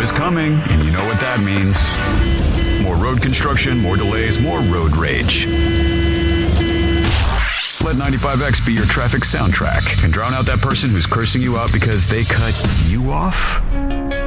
is coming, and you know what that means. More road construction, more delays, more road rage. Let 95X be your traffic soundtrack and drown out that person who's cursing you out because they cut you off.